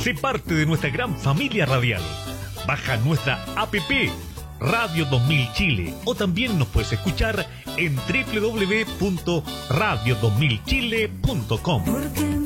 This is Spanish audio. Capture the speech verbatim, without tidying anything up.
Sé parte de nuestra gran familia radial. Baja nuestra app Radio dos mil Chile o también nos puedes escuchar en doble u doble u doble u punto radio dos mil chile punto com.